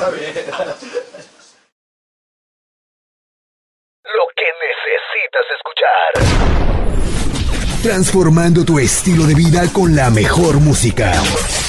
Está bien. Lo que necesitas escuchar. Transformando tu estilo de vida con la mejor música.